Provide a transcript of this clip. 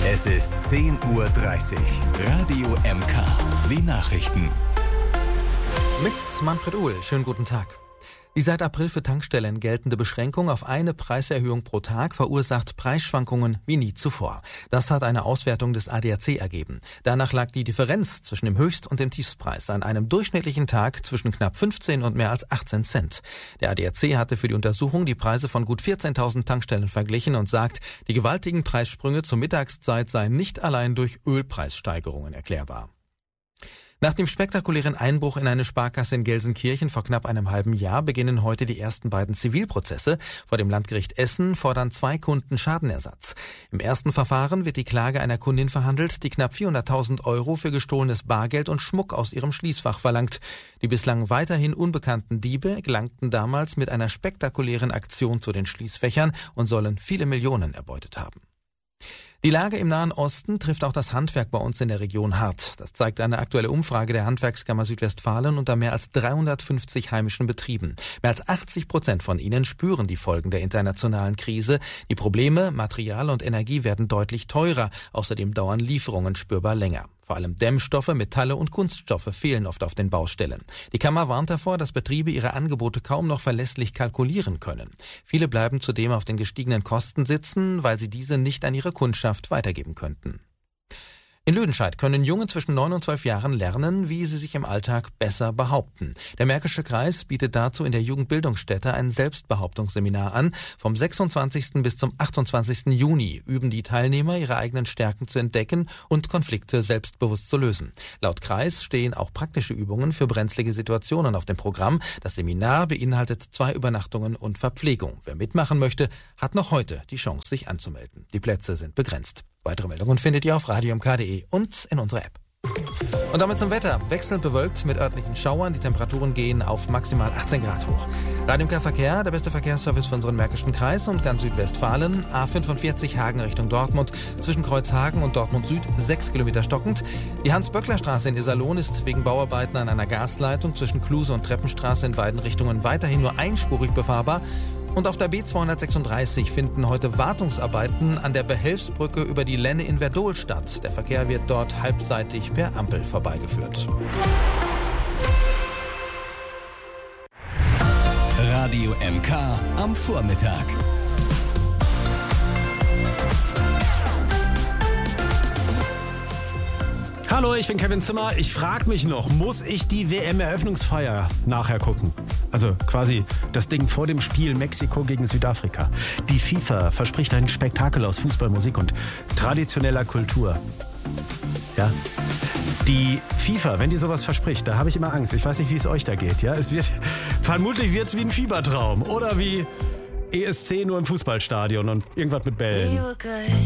Es ist 10:30 Uhr. Radio MK. Die Nachrichten. Mit Manfred Uhl. Schönen guten Tag. Die seit April für Tankstellen geltende Beschränkung auf eine Preiserhöhung pro Tag verursacht Preisschwankungen wie nie zuvor. Das hat eine Auswertung des ADAC ergeben. Danach lag die Differenz zwischen dem Höchst- und dem Tiefstpreis an einem durchschnittlichen Tag zwischen knapp 15 und mehr als 18 Cent. Der ADAC hatte für die Untersuchung die Preise von gut 14.000 Tankstellen verglichen und sagt, die gewaltigen Preissprünge zur Mittagszeit seien nicht allein durch Ölpreissteigerungen erklärbar. Nach dem spektakulären Einbruch in eine Sparkasse in Gelsenkirchen vor knapp einem halben Jahr beginnen heute die ersten beiden Zivilprozesse. Vor dem Landgericht Essen fordern 2 Kunden Schadenersatz. Im ersten Verfahren wird die Klage einer Kundin verhandelt, die knapp 400.000 € für gestohlenes Bargeld und Schmuck aus ihrem Schließfach verlangt. Die bislang weiterhin unbekannten Diebe gelangten damals mit einer spektakulären Aktion zu den Schließfächern und sollen viele Millionen erbeutet haben. Die Lage im Nahen Osten trifft auch das Handwerk bei uns in der Region hart. Das zeigt eine aktuelle Umfrage der Handwerkskammer Südwestfalen unter mehr als 350 heimischen Betrieben. Mehr als 80% von ihnen spüren die Folgen der internationalen Krise. Die Probleme, Material und Energie werden deutlich teurer. Außerdem dauern Lieferungen spürbar länger. Vor allem Dämmstoffe, Metalle und Kunststoffe fehlen oft auf den Baustellen. Die Kammer warnt davor, dass Betriebe ihre Angebote kaum noch verlässlich kalkulieren können. Viele bleiben zudem auf den gestiegenen Kosten sitzen, weil sie diese nicht an ihre Kundschaft weitergeben könnten. In Lüdenscheid können Jungen zwischen 9 und 12 Jahren lernen, wie sie sich im Alltag besser behaupten. Der Märkische Kreis bietet dazu in der Jugendbildungsstätte ein Selbstbehauptungsseminar an. Vom 26. bis zum 28. Juni üben die Teilnehmer, ihre eigenen Stärken zu entdecken und Konflikte selbstbewusst zu lösen. Laut Kreis stehen auch praktische Übungen für brenzlige Situationen auf dem Programm. Das Seminar beinhaltet 2 Übernachtungen und Verpflegung. Wer mitmachen möchte, hat noch heute die Chance, sich anzumelden. Die Plätze sind begrenzt. Weitere Meldungen findet ihr auf radiomk.de und in unserer App. Und damit zum Wetter. Wechselnd bewölkt mit örtlichen Schauern. Die Temperaturen gehen auf maximal 18 Grad hoch. Radio MK Verkehr, der beste Verkehrsservice für unseren Märkischen Kreis und ganz Südwestfalen. A45 Hagen Richtung Dortmund. Zwischen Kreuzhagen und Dortmund Süd 6 Kilometer stockend. Die Hans-Böckler-Straße in Iserlohn ist wegen Bauarbeiten an einer Gasleitung zwischen Kluse und Treppenstraße in beiden Richtungen weiterhin nur einspurig befahrbar. Und auf der B236 finden heute Wartungsarbeiten an der Behelfsbrücke über die Lenne in Verdol statt. Der Verkehr wird dort halbseitig per Ampel vorbeigeführt. Radio MK am Vormittag. Hallo, ich bin Kevin Zimmer. Ich frage mich noch, muss ich die WM-Eröffnungsfeier nachher gucken? Also quasi das Ding vor dem Spiel Mexiko gegen Südafrika. Die FIFA verspricht ein Spektakel aus Fußball, Musik und traditioneller Kultur. Ja. Die FIFA, wenn die sowas verspricht, da habe ich immer Angst. Ich weiß nicht, wie es euch da geht. Ja, vermutlich wird es wie ein Fiebertraum oder wie ESC nur im Fußballstadion und irgendwas mit Bällen.